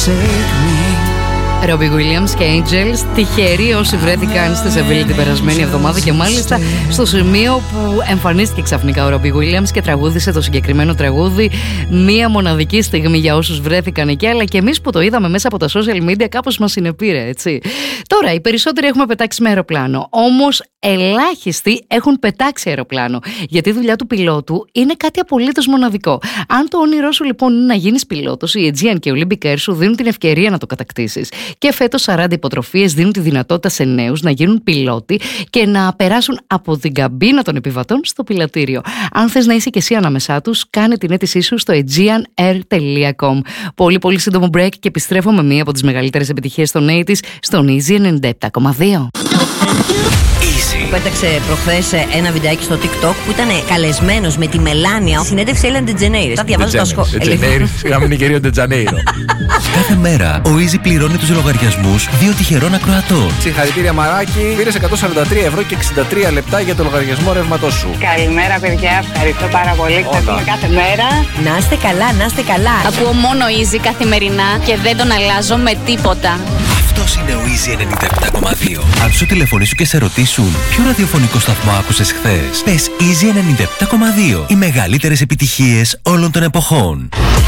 Robbie Williams και Angels, τυχεροί όσοι βρέθηκαν στη Σεβίλη την περασμένη εβδομάδα και μάλιστα στο σημείο που εμφανίστηκε ξαφνικά ο Robbie Williams και τραγούδισε το συγκεκριμένο τραγούδι. Μία μοναδική στιγμή για όσους βρέθηκαν εκεί, αλλά και εμείς που το είδαμε μέσα από τα social media κάπως μας συνεπήρε, έτσι. Τώρα, οι περισσότεροι έχουμε πετάξει με αεροπλάνο, όμως ελάχιστοι έχουν πετάξει αεροπλάνο, γιατί η δουλειά του πιλότου είναι κάτι απολύτως μοναδικό. Αν το όνειρό σου λοιπόν είναι να γίνεις πιλότος, η Aegean και ο Olympic Air σου δίνουν την ευκαιρία να το κατακτήσεις. Και φέτος 40 υποτροφίες δίνουν τη δυνατότητα σε νέους να γίνουν πιλότοι και να περάσουν από την καμπίνα των επιβατών στο πιλατήριο. Αν θες να είσαι και εσύ ανάμεσά τους, κάνε την αίτησή σου στο aegeanair.com. Πολύ πολύ σύντομο break και επιστρέφω με μία από τις μεγαλύτερες επιτυχίες των 80's στον Easy 97,2. Πέταξε προχθές ένα βιντεάκι στο TikTok που ήταν καλεσμένος με τη Μελάνια. Συνέντευξη Έλεν Ντετζενέιρο. Τα διαβάζω τα σχόλια. Σιγά μην είναι κυρίω Ντετζανέιρο. Κάθε μέρα ο Easy πληρώνει τους λογαριασμούς 2 τυχερών ακροατών. Συγχαρητήρια Μαράκι. Πήρες 143 ευρώ και 63 λεπτά για το λογαριασμό ρεύματός σου. Καλημέρα, παιδιά. Ευχαριστώ πάρα πολύ. Ξαφνικά κάθε μέρα. Να είστε καλά, να είστε καλά. Ακούω μόνο Easy καθημερινά και δεν τον αλλάζω με τίποτα. Αυτός είναι ο Easy 97,2. Αν σου τηλεφωνήσουν και σε ρωτήσουν ποιο ραδιοφωνικό σταθμό άκουσες χθες, πες Easy 97,2. Οι μεγαλύτερες επιτυχίες όλων των εποχών.